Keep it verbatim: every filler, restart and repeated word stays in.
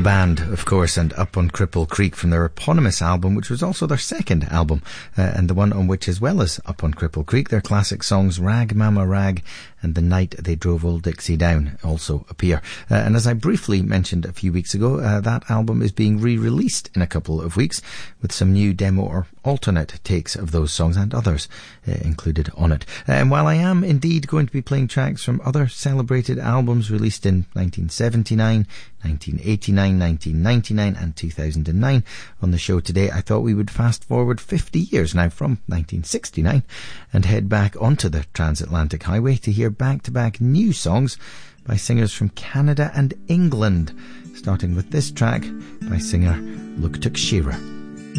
Band, of course, and Up on Cripple Creek from their eponymous album, which was also their second album, uh, and the one on which, as well as Up on Cripple Creek, their classic songs Rag Mama Rag and The Night They Drove Old Dixie Down also appear. Uh, and as I briefly mentioned a few weeks ago, uh, that album is being re-released in a couple of weeks with some new demo or alternate takes of those songs and others uh, included on it. Uh, and while I am indeed going to be playing tracks from other celebrated albums released in nineteen seventy-nine, nineteen eighty-nine, nineteen ninety-nine and two thousand nine on the show today, I thought we would fast forward fifty years now from nineteen sixty-nine and head back onto the transatlantic highway to hear back-to-back new songs by singers from Canada and England, starting with this track by singer Luk Tuk Shearer.